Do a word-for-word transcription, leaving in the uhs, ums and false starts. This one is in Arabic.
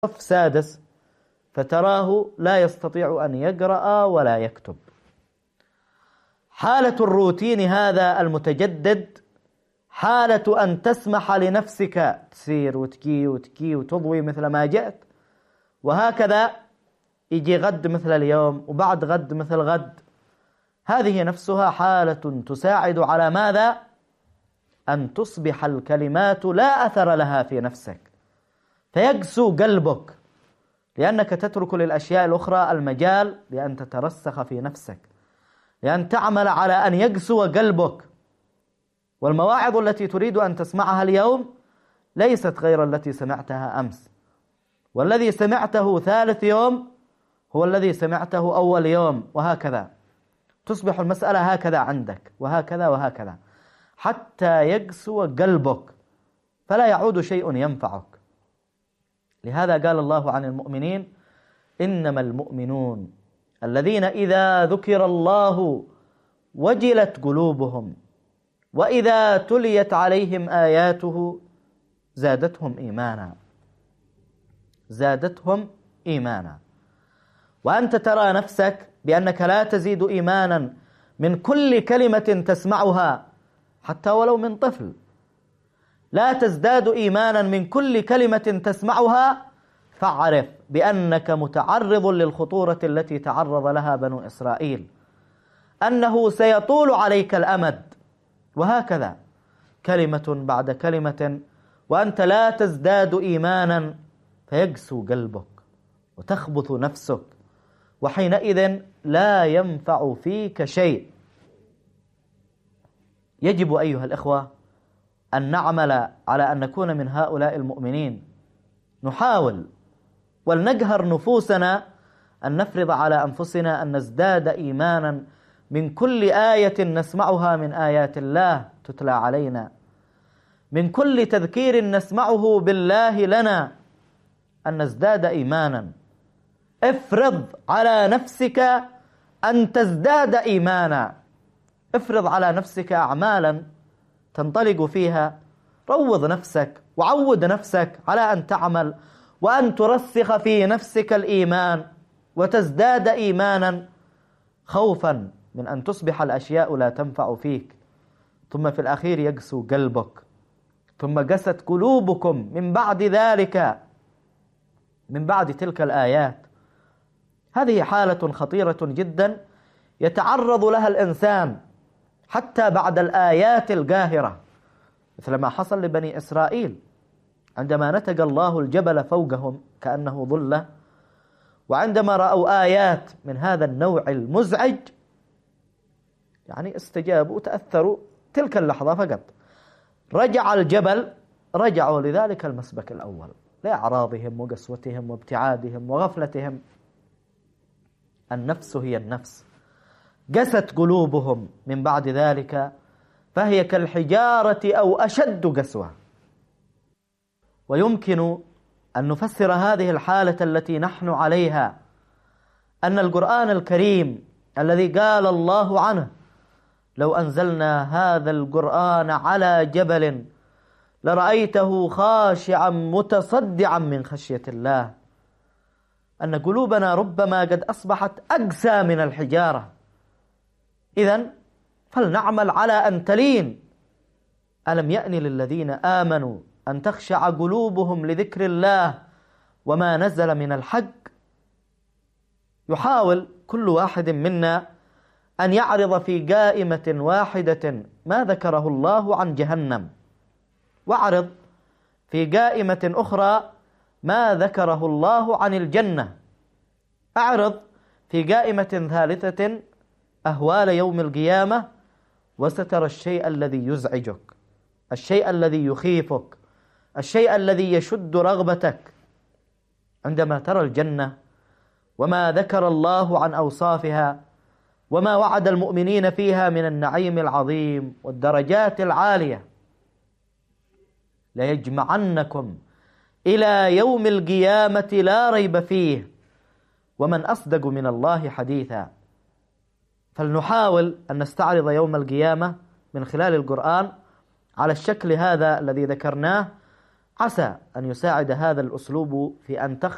صف سادس فتراه لا يستطيع أن يقرأ ولا يكتب. حالة الروتين هذا المتجدد حالة أن تسمح لنفسك تسير وتكي وتكي وتضوي مثل ما جئت، وهكذا يجي غد مثل اليوم وبعد غد مثل غد. هذه نفسها حالة تساعد على ماذا؟ أن تصبح الكلمات لا أثر لها في نفسك، فيقسو قلبك، لأنك تترك للأشياء الأخرى المجال لأن تترسخ في نفسك، لأن تعمل على أن يقسو قلبك. والمواعظ التي تريد أن تسمعها اليوم ليست غير التي سمعتها أمس، والذي سمعته ثالث يوم هو الذي سمعته أول يوم، وهكذا تصبح المسألة هكذا عندك، وهكذا وهكذا حتى يقسو قلبك فلا يعود شيء ينفعك. لهذا قال الله عن المؤمنين: إنما المؤمنون الذين إذا ذكر الله وجلت قلوبهم وإذا تليت عليهم آياته زادتهم إيمانا زادتهم إيمانا. وأنت ترى نفسك بأنك لا تزيد إيمانا من كل كلمة تسمعها حتى ولو من طفل، لا تزداد إيمانا من كل كلمة تسمعها، فاعرف بأنك متعرض للخطورة التي تعرض لها بنو إسرائيل، أنه سيطول عليك الأمد، وهكذا كلمة بعد كلمة وأنت لا تزداد إيمانا، فيقسو قلبك وتخبث نفسك، وحينئذ لا ينفع فيك شيء. يجب أيها الإخوة أن نعمل على أن نكون من هؤلاء المؤمنين، نحاول ولنجهر نفوسنا أن نفرض على أنفسنا أن نزداد إيمانا من كل آية نسمعها من آيات الله تتلى علينا، من كل تذكير نسمعه بالله لنا أن نزداد إيمانا. افرض على نفسك أن تزداد إيمانا، افرض على نفسك أعمالا تنطلق فيها، روض نفسك وعود نفسك على أن تعمل وأن ترسخ في نفسك الإيمان وتزداد إيمانا، خوفا من أن تصبح الأشياء لا تنفع فيك، ثم في الأخير يقسو قلبك، ثم قست قلوبكم من بعد ذلك، من بعد تلك الآيات. هذه حالة خطيرة جدا يتعرض لها الإنسان حتى بعد الآيات القاهرة، مثل ما حصل لبني إسرائيل عندما نتج الله الجبل فوقهم كأنه ظلة، وعندما رأوا آيات من هذا النوع المزعج يعني استجابوا وتأثروا تلك اللحظة فقط. رجع الجبل، رجعوا لذلك المسبك الأول لأعراضهم وقسوتهم وابتعادهم وغفلتهم. النفس هي النفس، قست قلوبهم من بعد ذلك فهي كالحجارة أو أشد قسوة. ويمكن أن نفسر هذه الحالة التي نحن عليها أن القرآن الكريم الذي قال الله عنه: لو أنزلنا هذا القرآن على جبل لرأيته خاشعا متصدعا من خشية الله، أن قلوبنا ربما قد أصبحت أقسى من الحجارة. إذن فلنعمل على أن تلين. ألم يأن للذين آمنوا أن تخشع قلوبهم لذكر الله وما نزل من الحق؟ يحاول كل واحد منا أن يعرض في قائمة واحدة ما ذكره الله عن جهنم، واعرض في قائمة أخرى ما ذكره الله عن الجنة، أعرض في قائمة ثالثة أهوال يوم القيامة، وسترى الشيء الذي يزعجك، الشيء الذي يخيفك، الشيء الذي يشد رغبتك. عندما ترى الجنة وما ذكر الله عن أوصافها وما وعد المؤمنين فيها من النعيم العظيم والدرجات العالية، ليجمعنكم إلى يوم القيامة لا ريب فيه، ومن أصدق من الله حديثا. فلنحاول أن نستعرض يوم القيامة من خلال القرآن على الشكل هذا الذي ذكرناه، عسى أن يساعد هذا الأسلوب في أن تخ